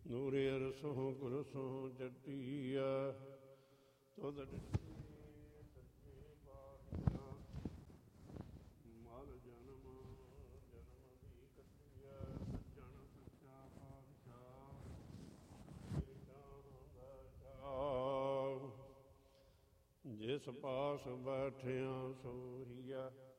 ਨੂਰੇ ਅਰਸੋਂ ਗੁਰਸੋਂ ਚੱਟੀਆ ਤੁਧ ਸੱਚੇ ਪਾਤਸ਼ਾਹ ਮਲ ਜਨਮ ਜਨਮ ਦੀ ਕੱਟਿਆ ਸੱਜਣ ਸੱਚਾ ਪਾਤਸ਼ਾਹ ਜਿਸ ਪਾਸ ਬੈਠਿਆ ਸੋਹੀਆ